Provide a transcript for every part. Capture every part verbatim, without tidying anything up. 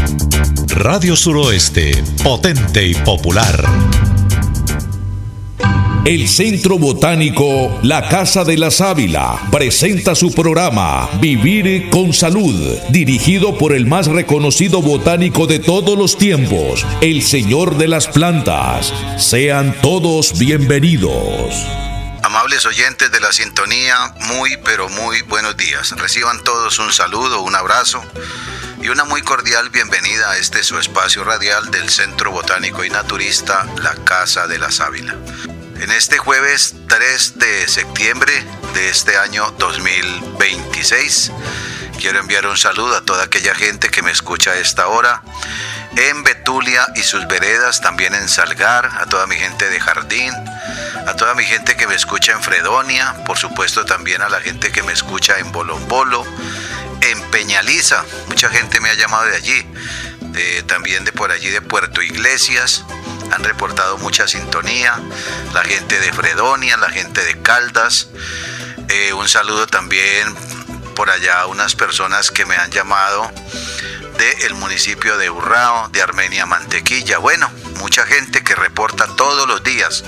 Radio Suroeste, potente y popular. El Centro Botánico La Casa de la Sábila presenta su programa Vivir con Salud, dirigido por el más reconocido botánico de todos los tiempos, el Señor de las Plantas. Sean todos bienvenidos. Amables oyentes de la sintonía, muy pero muy buenos días. Reciban todos un saludo, un abrazo y una muy cordial bienvenida a este su espacio radial del Centro Botánico y Naturista La Casa de la Sábila. En este jueves tres de septiembre de este año dos mil veintiséis, quiero enviar un saludo a toda aquella gente que me escucha a esta hora en Betulia y sus veredas, también en Salgar, a toda mi gente de Jardín, a toda mi gente que me escucha en Fredonia, por supuesto también a la gente que me escucha en Bolombolo, en Peñaliza, mucha gente me ha llamado de allí, de, también de por allí de Puerto Iglesias. Han reportado mucha sintonía, la gente de Fredonia, la gente de Caldas. Eh, un saludo también por allá a unas personas que me han llamado del municipio de Urrao, de Armenia Mantequilla. Bueno, mucha gente que reporta todos los días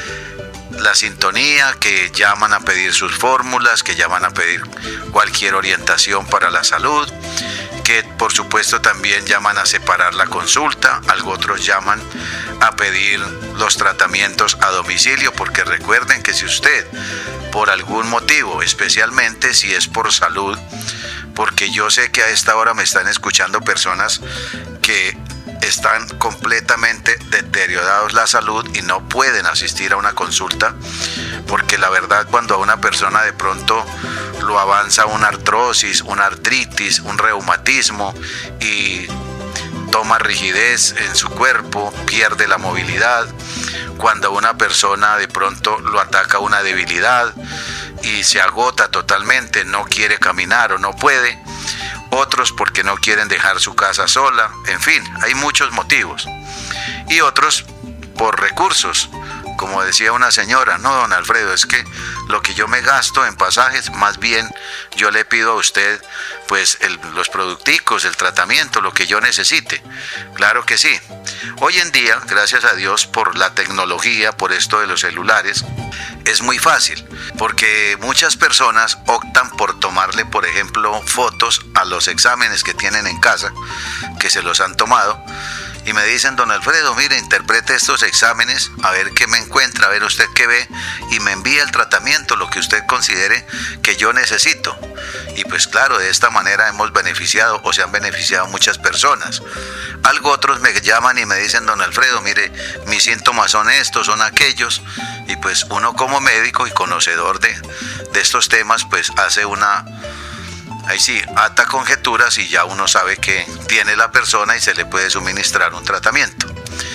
la sintonía, que llaman a pedir sus fórmulas, que llaman a pedir cualquier orientación para la salud, que por supuesto también llaman a separar la consulta, algo otros llaman a pedir los tratamientos a domicilio, porque recuerden que si usted por algún motivo, especialmente si es por salud, porque yo sé que a esta hora me están escuchando personas que están completamente deteriorados la salud y no pueden asistir a una consulta, porque la verdad cuando a una persona de pronto lo avanza una artrosis, una artritis, un reumatismo y toma rigidez en su cuerpo, pierde la movilidad, cuando a una persona de pronto lo ataca una debilidad y se agota totalmente, no quiere caminar o no puede, otros porque no quieren dejar su casa sola, en fin, hay muchos motivos. Y otros por recursos, como decía una señora, no, don Alfredo, es que lo que yo me gasto en pasajes, más bien yo le pido a usted pues el, los producticos, el tratamiento, lo que yo necesite. Claro que sí. Hoy en día, gracias a Dios por la tecnología, por esto de los celulares, es muy fácil, porque muchas personas optan por tomarle, por ejemplo, fotos a los exámenes que tienen en casa, que se los han tomado, y me dicen, don Alfredo, mire, interprete estos exámenes, a ver qué me encuentra, a ver usted qué ve, y me envía el tratamiento, lo que usted considere que yo necesito. Y pues claro, de esta manera hemos beneficiado, o se han beneficiado muchas personas. Algo otros me llaman y me dicen, don Alfredo, mire, mis síntomas son estos, son aquellos, y pues uno como médico y conocedor de, de estos temas, pues hace una... Ahí sí, ata conjeturas y ya uno sabe que tiene la persona y se le puede suministrar un tratamiento.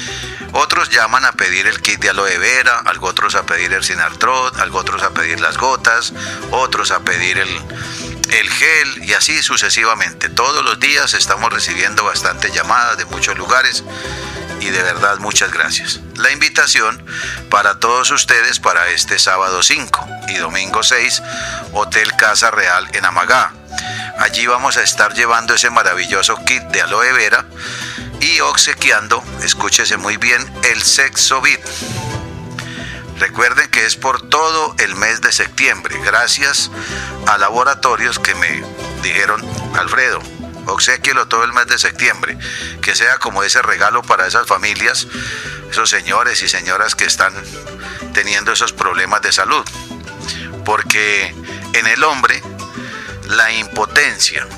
Otros llaman a pedir el kit de aloe vera, algo otros a pedir el Sinartrot, algo otros a pedir las gotas, otros a pedir el, el gel y así sucesivamente. Todos los días estamos recibiendo bastantes llamadas de muchos lugares y de verdad muchas gracias. La invitación para todos ustedes para este sábado cinco y domingo seis, Hotel Casa Real en Amagá. Allí vamos a estar llevando ese maravilloso kit de aloe vera y obsequiando, escúchese muy bien, el Sexovit. Recuerden que es por todo el mes de septiembre, gracias a laboratorios que me dijeron, Alfredo, obséquielo todo el mes de septiembre, que sea como ese regalo para esas familias, esos señores y señoras que están teniendo esos problemas de salud, porque en el hombre la impotencia